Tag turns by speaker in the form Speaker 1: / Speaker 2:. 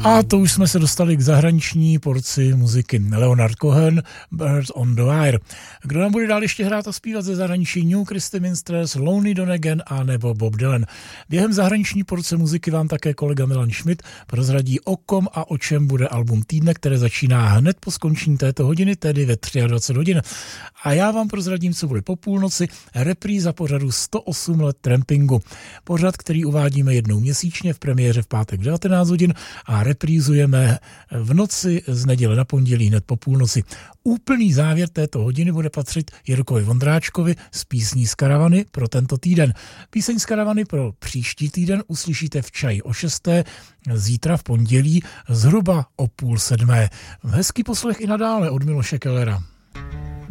Speaker 1: A to už jsme se dostali k zahraniční porci muziky. Leonard Cohen, Birds on the Wire. Kdo nám bude dál ještě hrát a zpívat ze zahraničí? New Christy Minstrels, Lonely Donegan a nebo Bob Dylan. Během zahraniční porce muziky vám také kolega Milan Schmidt prozradí, o kom a o čem bude album týdne, které začíná hned po skončení této hodiny, tedy ve 23 hodin. A já vám prozradím, co bude po půlnoci, repríza pořadu 108 let trampingu. Pořad, který uvádíme jednou měsíčně, v premiéře v pátek 19 hodin a reprízujeme v noci z neděle na pondělí hned po půlnoci. Úplný závěr této hodiny bude patřit Jirkovi Vondráčkovi z písní z karavany pro tento týden. Píseň z karavany pro příští týden uslyšíte v čaji o 6. zítra v pondělí zhruba o 6:30. Hezký poslech i nadále od Miloše Kellera.